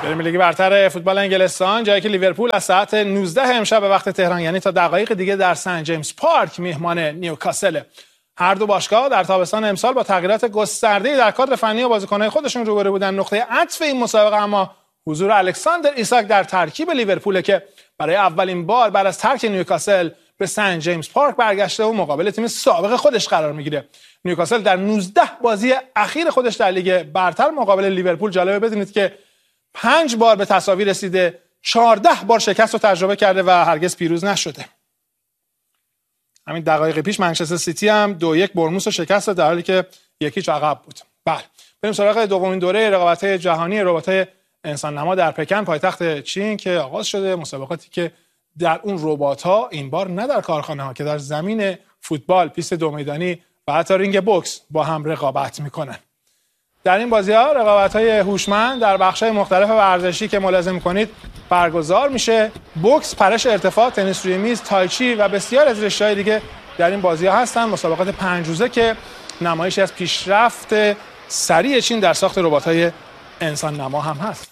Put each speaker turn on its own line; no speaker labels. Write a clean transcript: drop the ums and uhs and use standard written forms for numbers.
بریم لیگ برتر فوتبال انگلستان، جایی که لیورپول از ساعت 19 امشب به وقت تهران یعنی تا دقایق دیگه در سنت جیمز پارک میهمان نیوکاسل. هر دو باشگاه در تابستان امسال با تغییرات گسترده‌ای در کادر فنی و بازیکن‌های خودشون روبرو بودن. نقطه عطف این مسابقه اما حضور الکساندر ایساک در ترکیب لیورپول که برای اولین بار بعد از ترک نیوکاسل به سنت جیمز پارک برگشته و مقابل تیم سابق خودش قرار میگیره. نیوکاسل در 19 بازی اخیر خودش در لیگ برتر مقابل لیورپول، جالبه بدونید که 5 بار به تساوی رسیده، 14 بار شکست رو تجربه کرده و هرگز پیروز نشده. همین دقایق پیش منچستر سیتی هم 2-1 برموس رو شکست داد در حالی که 1-0 عقب بود. بله، بریم سراغ دومین دوره رقابت‌های جهانی ربات‌های انسان نما در پکن پایتخت چین که آغاز شده. مسابقاتی که در اون ربات‌ها این بار نه در کارخانه‌ها که در زمین فوتبال، پیست دو میدانی و حتی رینگ بوکس با هم رقابت میکنن. در این بازی‌ها رقابت‌های هوشمند در بخش‌های مختلف ورزشی که ملاحظه می‌کنید برگزار میشه. بوکس، پرش ارتفاع، تنیس روی میز، تایچی و بسیار از رشته‌های دیگه در این بازی‌ها هستن. مسابقات 5 روزه که نمایشی از پیشرفت سریع چین در ساخت ربات‌های انسان نما هم هست.